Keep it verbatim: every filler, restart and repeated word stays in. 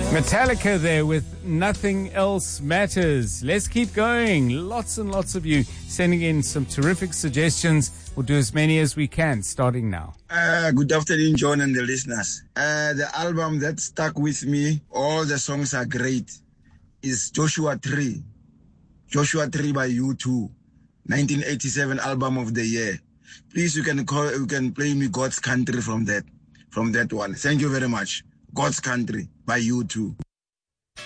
Metallica there with Nothing Else Matters. Let's keep going. Lots and lots of you sending in some terrific suggestions. We'll do as many as we can, starting now. Uh, good afternoon, John and the listeners. Uh, the album that stuck with me, all the songs are great, is Joshua Tree. Joshua Tree by U two, nineteen eighty-seven album of the year. Please, you can call, you can play me God's Country from that, from that one. Thank you very much. God's Country by U two.